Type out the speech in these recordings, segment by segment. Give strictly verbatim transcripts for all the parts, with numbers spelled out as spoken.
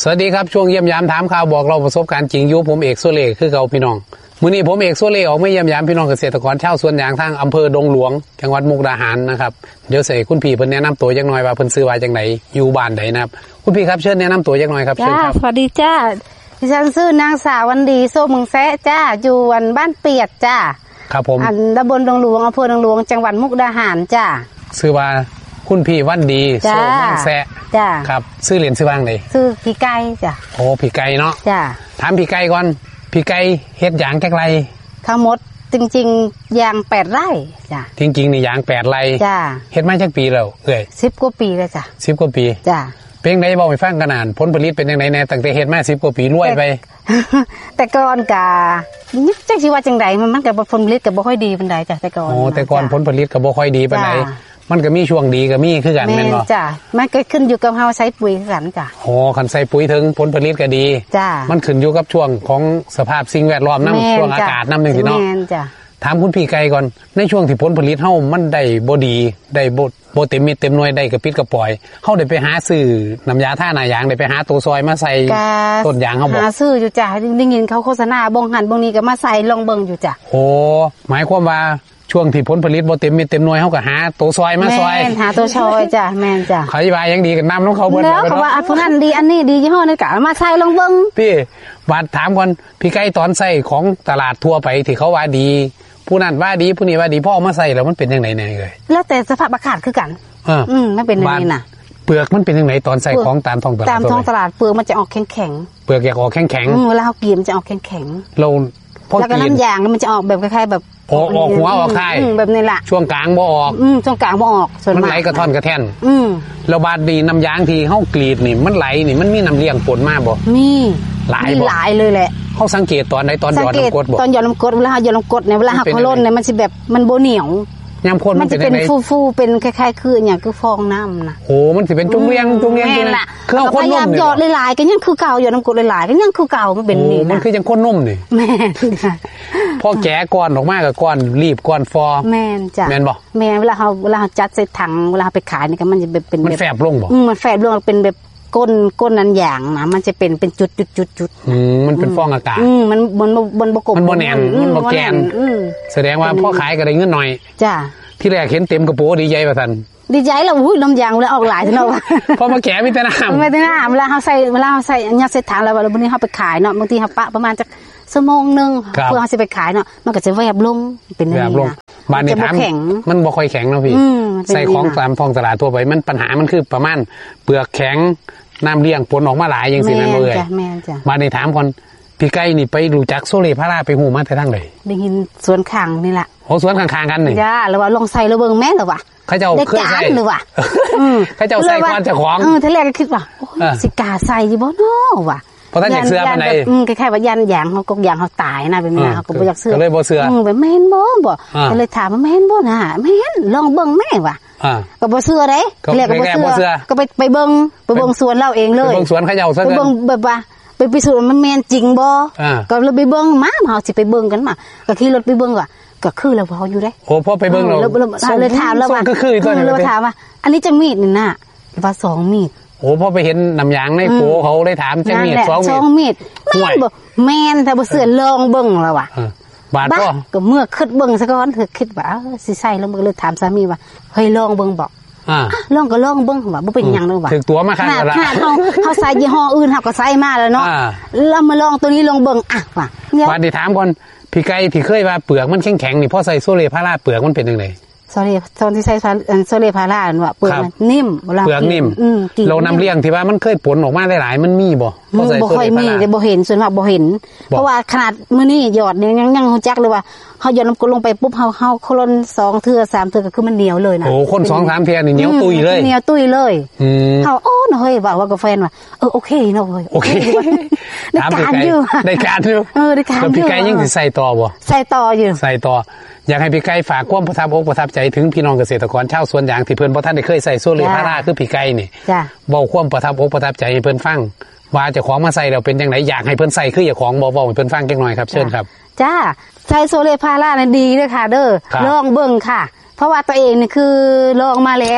สวัสดีครับช่วงเยี่ยมยามถามข่าวบอกเราประสบการณ์จริงอยู่ผมเอกโซเล่คือเก่าพี่น้องมื้อนี้ผมเอกโซเล่ออกมาเยี่ยมยามพี่น้องเกษตรกรชาวสวนยางทางอำเภอดงหลวงจังหวัดมุกดาหารนะครับเดี๋ยวใส่คุณพี่เพิ่นแนะนำตัวจักหน่อยว่าเพิ่นชื่อว่าจังไดอยู่บ้านใดนะครับคุณพี่ครับเชิญแนะนำตัวจักหน่อยครับเชิญครับสวัสดีจ้าดิฉันชื่อนางสาววันดีโซมึงแซะจ้าอยู่วันบ้านเปียดจ้าครับผมอันตำบลดงหลวงอำเภอดงหลวงจังหวัดมุกดาหารจ้าชื่อว่าคุณพี่วันดีโซมึงแซะจ้าครับชื่อเล่นชื่อว่าจังไดชื่อพี่ไก่จ้าโอ้พี่ไก่เนาะจ้าถามพี่ไก่ก่อนพี่ไก่เฮ็ดหยางจักไรทั้งหมดจริงๆยางแปดไร่จ้าจริงๆนี่ยางแปดไร่จ้าเฮ็ดมาจักปีแล้วเอ้ยสิบกว่าปีแล้วจ้าสิบกว่าปีจ้าเป็นไงบอกให้ฟังกันนานผลผลิตเป็นยังไงแน่ตั้งแต่เฮ็ดมาสิบกว่าปีรวยไปแต่ก่อนกะนึกจังสิว่าจังไดมันมันก็ผลผลิตก็บ่ค่อยดีปานใดจ้ะแต่ก่อนโอ้แต่ก่อนผลผลิตก็บ่ค่อยดีปานใดมันก็มีช่วงดีก็มีคือกันแม่นบ่จ้ะมันก็ขึ้นอยู่กับเฮาใช้ปุ๋ยคือกันจ้ะโอ้คันใส่ปุ๋ยถึงผลผลิตก็ดีจ้ะมันขึ้นอยู่กับช่วงของสภาพสิ่งแวดล้อมนำช่วงอากาศนำจังซี่เนาะแม่นจ้ะถามคุณพี่ไก่ก่อนในช่วงที่ผลผลิตเฮามันได้บ่ดีได้บ่บ่เต็มเม็ดเต็มหน่วยได้กระปิดกระปล่อยเฮาได้ไปหาซื้อน้ำยาท่าหน้ายางได้ไปหาตัวซอยมาใส่ต้นยางเฮาบ่หาซื้ออยู่จ้ะได้ยินเขาโฆษณาบ่งหันบ่งนี้ก็มาใส่ลองเบิ่งอยู่จ้ะโอ้หมายความว่าช่วงที่ผลผลิตบ่เต็มเม็ดเต็มหน่วยเฮาก็หาตัวซอยมาซอยแม่นหาตัวซอยจ้ะแม่นจ้ะเขาว่ายังดีกันนำน้องเขาเบิดแล้วเขาว่าผู้นั้นดีอันนี้ดียี่ห้อนี้ก็มาใส่ลองเบิ่งพี่บาดถามก่อนพี่ไก่ตอนใส่ของตลาดทั่วไปที่เขาว่าดีผู้นั้นว่าดีผู้นี้ว่าดีพ่อเอามาใส่แล้วมันเป็นยังไงเนี่ยเลยแล้วแต่สภาพอากาศคือกันอืมมันเป็นยังไงน่ะเปลือกมันเป็นยังไงตอนใส่ของตามท้องตลาดตามท้องตลาดเปลือกมันจะออกแข็งๆเปลือกอยากออกแข็งๆเวลาเขากินมันจะออกแข็งๆเราพอกินแล้วก็น้ำยางมันจะออกแบบคล้ายๆแบบออกออกหัวออกท้ายแบบนี้แหละช่วงกลางบ่ออกอืมช่วงกลางบ่ออกส่วนมากมันไหลกระท่อนกระแท่นอืมแล้วบาดดีน้ำยางที่เฮากรีดนี่มันไหลนี่มันมีน้ำเลี้ยงปนมาบ่มีหลายบ่หลายเลยแหละเขาสังเกตตอนไหนตอนหยอดน้ำกรดบ่ตอนหยอดน้ำกรดเวลาหยอดน้ำกรดเนี่ยเวลาหักเขาล้นเนี่ยมันจะแบบมันโบเหนียวยำข้นมันจะเป็นฟูๆเป็นคล้ายๆคืออย่างคือฟองน้ำนะโอ้มันจะเป็นจุ้งเลี้ยงจุ้งเลี้ยงจุ้งเลี้ยงคือเอาข้นนุ่มหยอดหลายๆก็ยังคือเก่าหยอดน้ำกรดหลายๆก็ยังคือเก่ามันเป็นนี่มันคือยังข้นนุ่มนี่แม่พอแกะก้อนออกมากับก้อนรีบก้อนฟอแม่นจ้ะแม่นบ่แม่เวลาเขาเวลาจัดใส่ถังเวลาไปขายนี่ก็มันจะเป็นมันแฝบลงบ่มันแฝบลงเป็นแบบก้นก้นนั้นอย่างนะมันจะเป็นเป็นจุดจุดจุดจุดอืมมันเป็นฟองอากาศอืมมันบนบนบกบมันบ่แน่นมันบ่แกนแสดงว่าพ่อขายก็ได้เงินหน่อยจ้ะที่แรกเห็นเต็มกระโปรงดีใจป่ะท่านดีใจแล้วอุ้ยลำยางแล้วออกหลายทีเนาะพอมาแกะมีแต่น้ำไม่แต่น้ำเวลาเขาใส่เวลาเขาใส่ยัดใส่ถังแล้วบางทีเขาไปขายเนาะบางทีเขาปะประมาณจักชั่วโมงนึงเพื่อเขาจะไปขายเนาะมันก็จะแวบลงเป็นอย่างนี้นะบ้านนี้ถามมันบ่ค่อยแข็งเนาะพี่ใส่ของตามท้องตลาดทั่วไปมันปัญหามันคือประมาณเปลือกแข็งน้ำเลี้ยงปนออกมาหลายอย่างสินั่นเลยบ้านนี้ถามก่อนพี่ไก่นี่ไปรู้จักโซเล่พาราไปหูมาแต่ทั้งเลยได้ยินสวนข้างนี่แหละโอ้สวนข้างๆกันนี่จ้าแล้วว่าลองใส่แล้วเบิ่งแม่นหรอวะเขาเจ้าเคยใส่หรือวะเขาเจ้าใส่ก่อนจะของเออทีแรกก็คิดว่าโอ้ยสิกาใส่อยู่บ่เนาะวะเพราะท่านอยากเสื้อปานใดอืมคล้ายๆว่ายันยางเขาก็ยางเขาตายนะแบบนี้เขาก็บ่อยากเสื้อก็เลยบ่เสื้ออืมแบบแม่นบ่บ่ก็เลยถามว่าแม่นบ่น่ะแม่นลองเบิ่งแม่ว่ะก็บ่เสื้อเด้ทีแรกก็บ่เสื้อก็ไปไปเบิ่งไปเบิ่งสวนเราเองเลยไปเบิ่งสวนเขาเจ้าซะไปเบิ่งแบบว่าไปพิสูจน์มันแม่นจริงบ่ก็เลยไปเบิ่งมาเฮาสิไปเบิ่งกันมาก็ขี่รถไปเบิ่งว่าก็คือแล้วเฮาอยู่ได้โอ้พอไปเบิ่งเราเลยถามแล้วว่าก็คือตัวนี้เลยถามว่าอันนี้จังมีดนี่น่ะว่าสองมีดโอ้พอไปเห็นน้ำยางในโผเขาเลยถามจังมีดสองมีดสองมีดบ่แม่นถ้าบ่เชื่อลองเบิ่งแล้วว่ะบาดบ่ก็เมื่อคิดเบิ่งซะก่อนคือคิดว่าสิใส่แล้วเลยถามสามีว่าเฮ้ยลองเบิ่งบ่อ่าลองก็ลองเบิ่งว่าบ่เป็นหยังเลยว่ะถึงตัวมาคั่นแล้วล่ะเฮาเฮาใส่ยี่ห้ออื่นเฮาก็ใส่มาแล้วเนาะแล้วมาลองตัวนี้ลองเบิ่งอ่ะว่ะบาดนี่ถามก่อนพี่ไก่ที่เคยว่าเปลือกมันแข็งๆนี่พอใส่โซเล่พาราเปลือกมันเป็นจังได๋โซเล่ตอนที่ใช้โซเล่พาราว่าเปลือกมันนิ่มเปลือกนิ่มเรานำเลี้ยงที่ว่ามันเคยผลออกมาหลายๆมันมีบ่บ่ค่อยมีแต่บ่เห็นส่วนมากบ่เห็นเพราะว่าขนาดมื้อนี้หยอดยังยังฮู้จักเลยว่าเฮาหยอดน้ำกรดลงไปปุ๊บเฮาเฮาโคลนสองเทื่อสามเทื่อก็คือมันเหนียวเลยนะโอ้คนสองสามเทื่อนี่เหนียวตุ้ยเลยเหนียวตุ้ยเลยเฮาโอ้เฮ้ยว่าว่ากับแฟนว่าเออโอเคเนาะเฮ้ยโอเคถามพี่ไก่ได้การอยู่เออได้การอยู่พี่ไก่ยังสิใส่ต่อบ่ใส่ต่ออยู่ใส่ต่ออยากให้พี่ไก่ฝากความประทับอกประทับใจถึงพี่น้องเกษตรกรชาวสวนยางที่เพิ่นบ่ทันได้เคยใส่โซเล่พาราคือพี่ไก่นี่จ้ะเว้าความประทับอกประทับใจให้เพิ่นฟังว่าเจ้าของมาใส่แล้วเป็นจังได๋อยากให้เพิ่นใส่คือเจ้าของบ่เว้าให้เพิ่นฟังจักหน่อยครับเชิญครับจ้าใส่โซเล่พารานี่ดีเด้อค่ะเด้อลองเบิ่งค่ะเพราะว่าตัวเองนี่คือลองมาแล้ว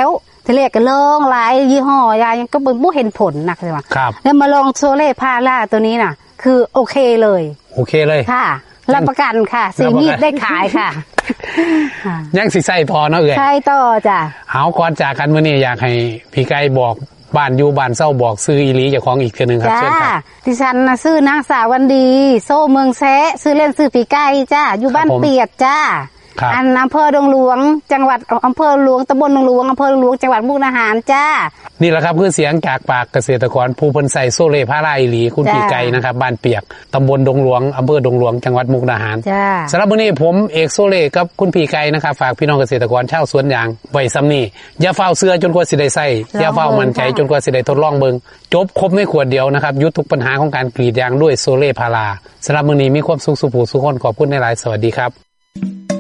ทีแรกก็ลองหลายยี่ห้อยายังก็บ่เห็นผลนักเลยว่าครับแล้วมาลองโซเล่พาร่าตัวนี้น่ะ คือโอเคเลยโอเคเลยค่ะรับประกันค่ะสีมีดได้ขายค่ะยังสิใส่ทอเนาะเอ่ยใช่ต่อจ้ะเอาก่อนจากกันมื้อนี้อยากให้พี่ไก่บอกบ้านอยู่บ้านเศร้าบอกซื้ออีหลีเจ้าของอีกเทื่อนึงครับจ้าเชิญครับดิฉันนะซื้อนางสาววันดี โซ่เมืองแซะซื้อเล่นซื้อปีไก่จ้าอยู่บ้านครับผมเปียดจ้าครับอันอำเภอดงหลวง จังหวัดอำเภอหลวงตำบลดงหลวงอำเภอดงหลวงจังหวัดมุกดาหารจ้านี่แหละครับคือเสียงจากปากเกษตรกรผู้เพิ่นใส่โซเล่พาราอีหลีคุณจ้าพี่ไก่นะครับบ้านเปียกตำบลดงหลวงอำเภอดงหลวงจังหวัดมุกดาหารจ้าสำหรับวันนี้ผมเอกโซเล่กับคุณพี่ไก่นะครับฝากพี่น้องเกษตรกรชาวสวนยางไว้ซ้ำนี่อย่าเฝ้าเสื้อจนกว่าสิได้ใส่อย่าเฝ้ามั่นใจจนกว่าสิได้ทดลองเบิงจบครบในขวดเดียวนะครับยุดทุกปัญหาของการกรีดยางด้วยโซเล่พาราสำหรับมื้อนี้มีความสุขสุขผู้สุขคนขอบคุณในหลายๆสวัสดีครับ